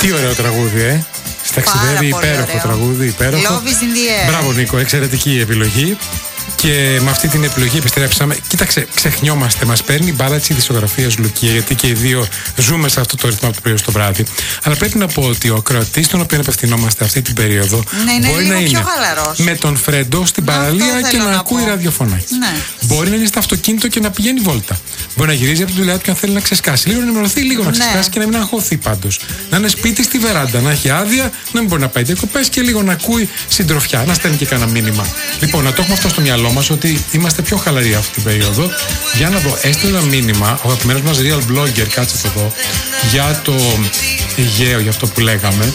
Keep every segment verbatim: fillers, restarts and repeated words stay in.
Τι ωραίο τραγούδι, ε! Ταξιδεύει, υπέροχο ωραίο. Τραγούδι, υπέροχο. Love is in the air. Μπράβο, Νίκο, εξαιρετική επιλογή. Και με αυτή την επιλογή επιστρέψαμε. Κοίταξε, ξεχνιόμαστε. Μας παίρνει μπάλα της ειδησιογραφίας Λουκία, γιατί και οι δύο ζούμε σε αυτό το ρυθμό από το πρωί στο βράδυ. Αλλά πρέπει να πω ότι ο ακροατής, τον οποίο απευθυνόμαστε αυτή την περίοδο, ναι, είναι μπορεί λίγο να πιο είναι χαλαρός. Με τον Φρέντο στην παραλία και να, να ακούει ραδιοφωνάκι. Ναι. Μπορεί να είναι στο αυτοκίνητο και να πηγαίνει βόλτα. Μπορεί να γυρίζει από τη δουλειά του και αν θέλει να ξεσκάσει. Λίγο να ενημερωθεί, λίγο να ξεσκάσει, ναι. Και να μην αγχωθεί πάντως. Να είναι σπίτι στη βεράντα, να έχει άδεια, να μην μπορεί να πάει διακοπές και λίγο να ακούει συντροφιά, να στέλνει και κανένα μήνυμα. Λοιπόν, να το έχουμε αυτό στο μυαλό μας ότι είμαστε πιο χαλαροί αυτή την περίοδο. Για να δω, έστειλε ένα μήνυμα ο αγαπημένος μας real blogger, κάτσε το δω, για το Αιγαίο, για αυτό που λέγαμε.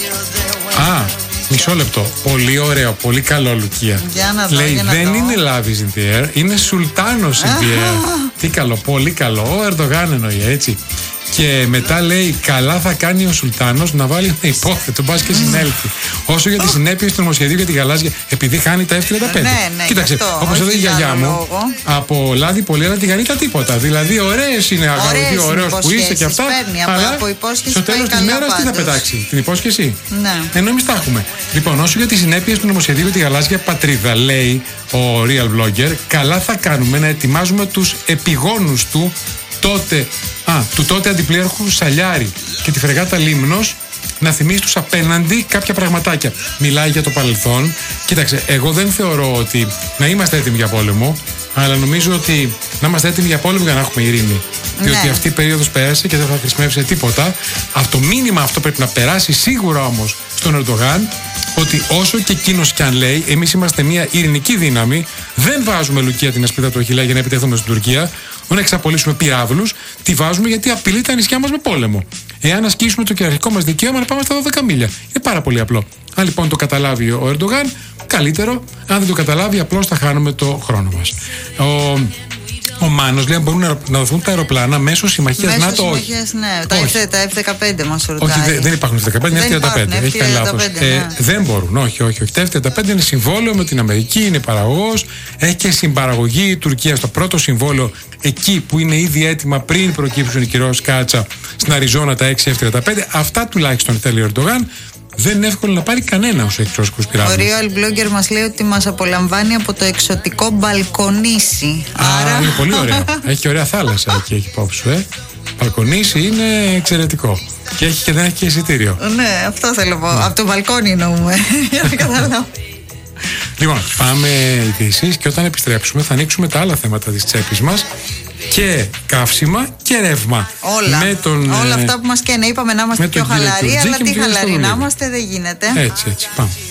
Α, μισό λεπτό. Πολύ ωραίο, πολύ καλό, Λουκία. Για να δω, λέει, για να δεν δω. είναι Love is in the air, είναι Sultanos in the air. Τι καλό, πολύ καλό. Ο Ερντογάν εννοεί, έτσι. Και μετά λέει, καλά θα κάνει ο Σουλτάνος να βάλει ένα υπόθετο, μπας και συνέλθει. Όσο για τις συνέπειες του νομοσχεδίου για τη γαλάζια, επειδή χάνει τα εφ τριάντα πέντε. Ναι, ναι, κοίταξε, όπως εδώ η γιαγιά μου, λόγο. Από λάδι πολύ, αλλά τη γανίτα τίποτα. Δηλαδή, ωραίες είναι αγαλωτοί, ωραίος που είσαι και αυτά. Παίρνει, αλλά από στο τέλος της μέρας τι θα πετάξει, την υπόσχεση. Ναι. Ενώ εμείς τα έχουμε. Λοιπόν, όσο για τις συνέπειες του νομοσχεδίου για τη γαλάζια πατρίδα, λέει ο real blogger, καλά θα κάνουμε να ετοιμάζουμε τους επιγόνους του. Τότε, α, του τότε αντιπλήρχου Σαλιάρη και τη φρεγάτα Λίμνος να θυμίσει τους απέναντι κάποια πραγματάκια. Μιλάει για το παρελθόν. Κοίταξε, εγώ δεν θεωρώ ότι να είμαστε έτοιμοι για πόλεμο, αλλά νομίζω ότι να είμαστε έτοιμοι για πόλεμο για να έχουμε ειρήνη. Ναι. Διότι αυτή η περίοδος πέρασε και δεν θα χρησιμεύσει τίποτα. Αυτό το μήνυμα αυτό πρέπει να περάσει σίγουρα όμως στον Ερντογάν, ότι όσο και εκείνος κι αν λέει, εμείς είμαστε μια ειρηνική δύναμη, δεν βάζουμε, Λουκία, την ασπίδα του Αχιλλέα για να επιτεθούμε στην Τουρκία, να εξαπολύσουμε πυράβλους, τη βάζουμε γιατί απειλεί τα νησιά μας με πόλεμο. Εάν ασκήσουμε το κυριαρχικό μας δικαίωμα να πάμε στα δώδεκα μίλια. Είναι πάρα πολύ απλό. Αν λοιπόν το καταλάβει ο Ερντογάν, καλύτερο. Αν δεν το καταλάβει, απλώς θα χάνουμε το χρόνο μας. Ο... Ο Μάνος λέει: μπορούν να, να δοθούν τα αεροπλάνα μέσω συμμαχίας ΝΑΤΟ. Όχι. Ναι. Τα, F, τα εφ δεκαπέντε μας ρωτάει. Όχι, δε, δεν υπάρχουν εφ δεκαπέντε, είναι εφ τριάντα πέντε. Έχει κάνει λάθος. Ναι. Ε, δεν μπορούν, όχι, όχι, όχι. Τα εφ τριάντα πέντε είναι συμβόλαιο με την Αμερική, είναι παραγωγός. Έχει και συμπαραγωγή η Τουρκία στο πρώτο συμβόλαιο, εκεί που είναι ήδη έτοιμα πριν προκύψουν οι κυρώσεις Κάτσα στην Αριζόνα, τα έξι εφ τριάντα πέντε. Αυτά τουλάχιστον θέλει ο Ερντογάν. Δεν είναι εύκολο να πάρει κανένα ως εξώσικους πυράβλους. Ο real blogger μας λέει ότι μας απολαμβάνει από το εξωτικό μπαλκονίσι. Α, άρα... είναι πολύ ωραίο. Έχει και ωραία θάλασσα εκεί, έχει υπόψη σου, ε. Μπαλκονίσι είναι εξαιρετικό. Και έχει και δεν έχει και εισιτήριο. Ναι, αυτό θέλω να πω. Ναι. Από το μπαλκόνι εννοούμε. Για να καταλάβω. Λοιπόν, πάμε ειδήσεις και όταν επιστρέψουμε θα ανοίξουμε τα άλλα θέματα της τσέπης μας. Και καύσιμα και ρεύμα. Όλα. Με τον, Όλα αυτά που μας καίνε. Είπαμε να είμαστε πιο χαλαροί, αλλά τι χαλαροί να είμαστε δεν γίνεται. Έτσι, έτσι. Πάμε.